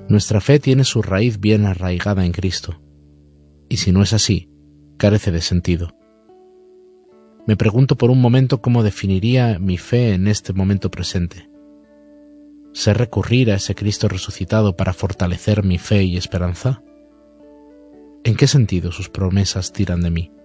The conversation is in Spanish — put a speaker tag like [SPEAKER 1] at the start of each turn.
[SPEAKER 1] Nuestra fe tiene su raíz bien arraigada en Cristo, y si no es así, carece de sentido. Me pregunto por un momento cómo definiría mi fe en este momento presente. ¿Sé recurrir a ese Cristo resucitado para fortalecer mi fe y esperanza? ¿En qué sentido sus promesas tiran de mí?